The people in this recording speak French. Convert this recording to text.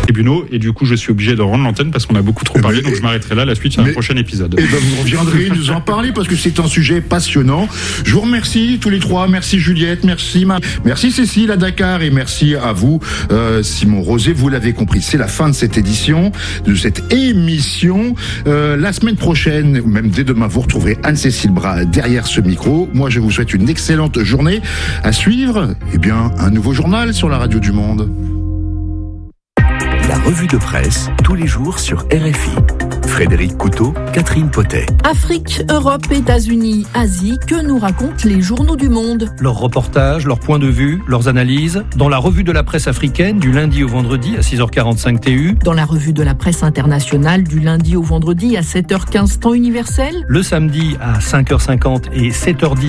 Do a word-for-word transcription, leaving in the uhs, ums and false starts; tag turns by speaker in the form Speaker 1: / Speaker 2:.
Speaker 1: tribunaux. Et du coup, je suis obligé de rendre l'antenne parce qu'on a beaucoup trop parlé.
Speaker 2: Mais,
Speaker 1: donc je m'arrêterai là. La suite, c'est un prochain épisode.
Speaker 2: Et ben, vous reviendrez nous en parler parce que c'est un sujet passionnant. Je vous remercie tous les trois. Merci Juliette, merci Marie, merci Cécile à Dakar et merci à vous, euh, Simon Rosé. Vous l'avez compris, c'est la fin de cette édition, de cette émission. Euh, la semaine prochaine, même dès demain, vous retrouverez Anne-Cécile Bras derrière ce micro. Moi, je vous souhaite une excellente journée. À suivre, eh bien, un nouveau journal sur la radio du Monde.
Speaker 3: La revue de presse, tous les jours sur R F I. Frédéric Couteau, Catherine Potet.
Speaker 4: Afrique, Europe, États-Unis, Asie, que nous racontent les journaux du monde?
Speaker 5: Leurs reportages, leurs points de vue, leurs analyses, dans la revue de la presse africaine du lundi au vendredi à six heures quarante-cinq T U.
Speaker 4: Dans la revue de la presse internationale du lundi au vendredi à sept heures quinze temps universel.
Speaker 5: Le samedi à cinq heures cinquante et sept heures dix